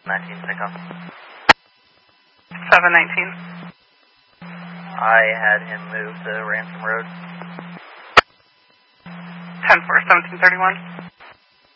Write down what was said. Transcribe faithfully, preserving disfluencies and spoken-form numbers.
nineteen pickup. seven nineteen. I had him move to Ransom Road. ten four, seventeen thirty-one.